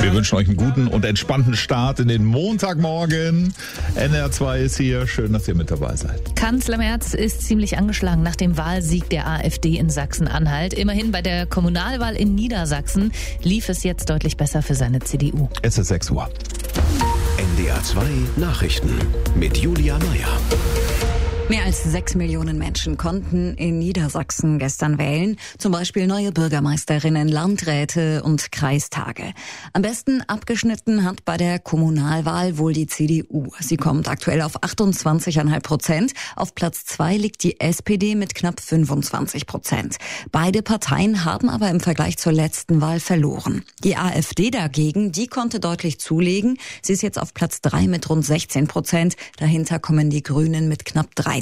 Wir wünschen euch einen guten und entspannten Start in den Montagmorgen. NDR2 ist hier. Schön, dass ihr mit dabei seid. Kanzler Merz ist ziemlich angeschlagen nach dem Wahlsieg der AfD in Sachsen-Anhalt. Immerhin bei der Kommunalwahl in Niedersachsen lief es jetzt deutlich besser für seine CDU. Es ist 6 Uhr. NDR2 Nachrichten mit Julia Meyer. Mehr als 6 Millionen Menschen konnten in Niedersachsen gestern wählen, zum Beispiel neue Bürgermeisterinnen, Landräte und Kreistage. Am besten abgeschnitten hat bei der Kommunalwahl wohl die CDU. Sie kommt aktuell auf 28,5%. Auf Platz 2 liegt die SPD mit knapp 25%. Beide Parteien haben aber im Vergleich zur letzten Wahl verloren. Die AfD dagegen, die konnte deutlich zulegen. Sie ist jetzt auf Platz 3 mit rund 16%. Dahinter kommen die Grünen mit knapp 13%.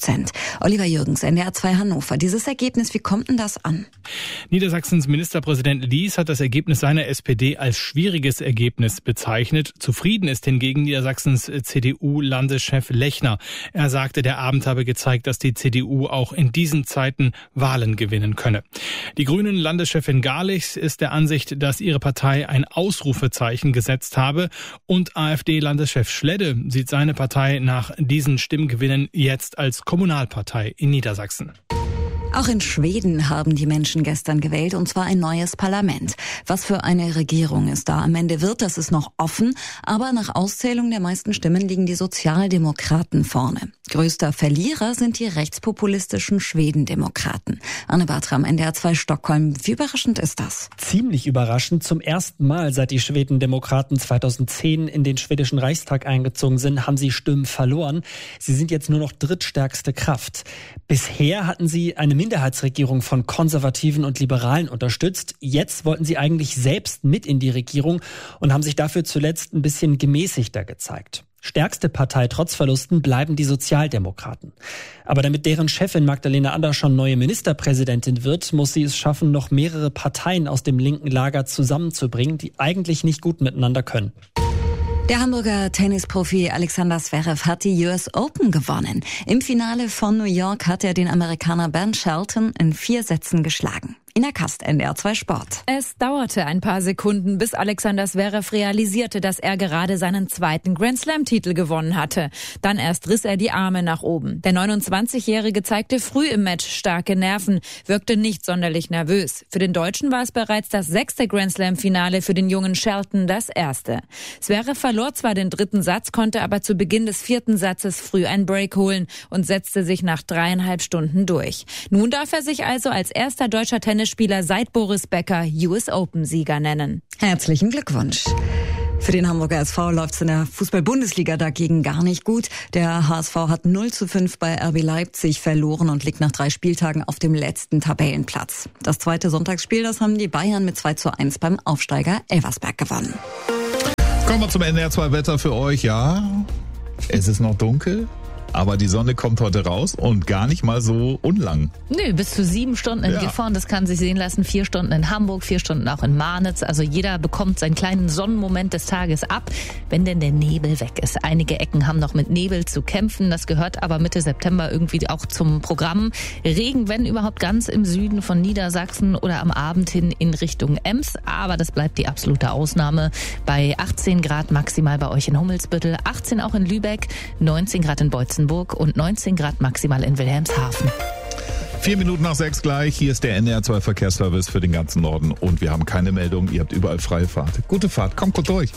Oliver Jürgens, NDR2 Hannover. Dieses Ergebnis, wie kommt denn das an? Niedersachsens Ministerpräsident Lies hat das Ergebnis seiner SPD als schwieriges Ergebnis bezeichnet. Zufrieden ist hingegen Niedersachsens CDU-Landeschef Lechner. Er sagte, der Abend habe gezeigt, dass die CDU auch in diesen Zeiten Wahlen gewinnen könne. Die Grünen-Landeschefin Garlichs ist der Ansicht, dass ihre Partei ein Ausrufezeichen gesetzt habe. Und AfD-Landeschef Schledde sieht seine Partei nach diesen Stimmgewinnen jetzt als Kommunalpartei in Niedersachsen. Auch in Schweden haben die Menschen gestern gewählt, und zwar ein neues Parlament. Was für eine Regierung es da am Ende wird, das ist noch offen. Aber nach Auszählung der meisten Stimmen liegen die Sozialdemokraten vorne. Größter Verlierer sind die rechtspopulistischen Schwedendemokraten. Anne Bartram, NDR2 Stockholm. Wie überraschend ist das? Ziemlich überraschend. Zum ersten Mal, seit die Schwedendemokraten 2010 in den schwedischen Reichstag eingezogen sind, haben sie Stimmen verloren. Sie sind jetzt nur noch drittstärkste Kraft. Bisher hatten sie eine Minderheitsregierung von Konservativen und Liberalen unterstützt. Jetzt wollten sie eigentlich selbst mit in die Regierung und haben sich dafür zuletzt ein bisschen gemäßigter gezeigt. Stärkste Partei trotz Verlusten bleiben die Sozialdemokraten. Aber damit deren Chefin Magdalena Andersson neue Ministerpräsidentin wird, muss sie es schaffen, noch mehrere Parteien aus dem linken Lager zusammenzubringen, die eigentlich nicht gut miteinander können. Der Hamburger Tennisprofi Alexander Zverev hat die US Open gewonnen. Im Finale von New York hat er den Amerikaner Ben Shelton in 4 Sätzen geschlagen. Ina Kast, NDR2 Sport. Es dauerte ein paar Sekunden, bis Alexander Zverev realisierte, dass er gerade seinen zweiten Grand-Slam-Titel gewonnen hatte. Dann erst riss er die Arme nach oben. Der 29-Jährige zeigte früh im Match starke Nerven, wirkte nicht sonderlich nervös. Für den Deutschen war es bereits das 6. Grand-Slam-Finale, für den jungen Shelton das erste. Zverev verlor zwar den 3. Satz, konnte aber zu Beginn des 4. Satzes früh einen Break holen und setzte sich nach 3,5 Stunden durch. Nun darf er sich also als erster deutscher Tennisspieler seit Boris Becker US Open-Sieger nennen. Herzlichen Glückwunsch. Für den Hamburger SV läuft's in der Fußball-Bundesliga dagegen gar nicht gut. Der HSV hat 0:5 bei RB Leipzig verloren und liegt nach 3 Spieltagen auf dem letzten Tabellenplatz. Das zweite Sonntagsspiel, das haben die Bayern mit 2:1 beim Aufsteiger Elversberg gewonnen. Kommen wir zum NDR2 Wetter für euch. Ja, es ist noch dunkel. Aber die Sonne kommt heute raus und gar nicht mal so unlang. Nö, bis zu 7 Stunden in Gifhorn, das kann sich sehen lassen. 4 Stunden in Hamburg, 4 Stunden auch in Marnitz. Also jeder bekommt seinen kleinen Sonnenmoment des Tages ab, wenn denn der Nebel weg ist. Einige Ecken haben noch mit Nebel zu kämpfen. Das gehört aber Mitte September irgendwie auch zum Programm. Regen, wenn überhaupt, ganz im Süden von Niedersachsen oder am Abend hin in Richtung Ems. Aber das bleibt die absolute Ausnahme. Bei 18 Grad maximal bei euch in Hummelsbüttel, 18 auch in Lübeck, 19 Grad in Beutzenburg und 19 Grad maximal in Wilhelmshaven. 4 Minuten nach 6 gleich. Hier ist der NDR2 Verkehrsservice für den ganzen Norden. Und wir haben keine Meldung. Ihr habt überall freie Fahrt. Gute Fahrt. Kommt gut durch.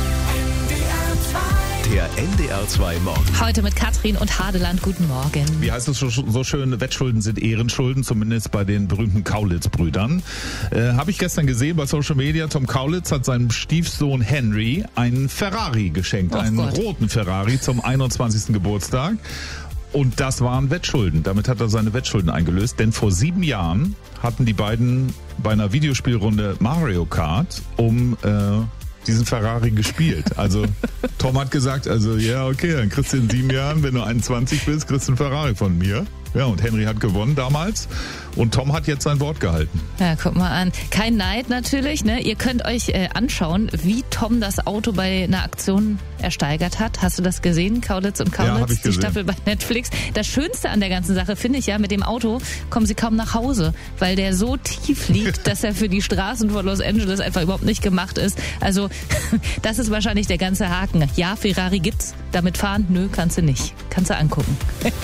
Der NDR2 Morgen. Heute mit Katrin und Hadeland. Guten Morgen. Wie heißt es so schön? Wettschulden sind Ehrenschulden, zumindest bei den berühmten Kaulitz-Brüdern. Habe ich gestern gesehen bei Social Media. Tom Kaulitz hat seinem Stiefsohn Henry einen Ferrari geschenkt. Einen roten Ferrari zum 21. Geburtstag. Und das waren Wettschulden. Damit hat er seine Wettschulden eingelöst. Denn vor 7 Jahren hatten die beiden bei einer Videospielrunde Mario Kart diesen Ferrari gespielt. Also Tom hat gesagt, okay, dann kriegst du in 7 Jahren, wenn du 21 bist, kriegst du einen Ferrari von mir. Ja, und Henry hat gewonnen damals und Tom hat jetzt sein Wort gehalten. Ja, guck mal an. Kein Neid natürlich, ne? Ihr könnt euch anschauen, wie Tom das Auto bei einer Aktion ersteigert hat. Hast du das gesehen? Kaulitz und Kaulitz, ja, hab ich gesehen. Die Staffel bei Netflix. Das Schönste an der ganzen Sache finde ich ja, mit dem Auto kommen sie kaum nach Hause, weil der so tief liegt, dass er für die Straßen von Los Angeles einfach überhaupt nicht gemacht ist. Also das ist wahrscheinlich der ganze Haken. Ja, Ferrari gibt's. Damit fahren? Nö, kannst du nicht. Kannst du angucken.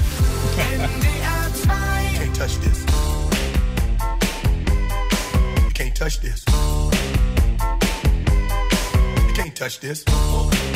Can't touch this. You can't touch this. You can't touch this.